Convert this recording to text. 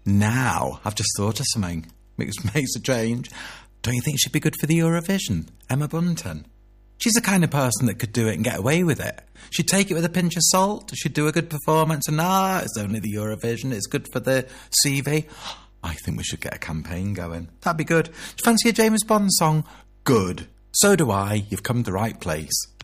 Now, I've just thought of something. Makes a change. Don't you think she'd be good for the Eurovision? Emma Bunton. She's the kind of person that could do it and get away with it. She'd take it with a pinch of salt. She'd do a good performance and, it's only the Eurovision. It's good for the CV. I think we should get a campaign going. That'd be good. Do you fancy a James Bond song? Good. So do I. You've come to the right place.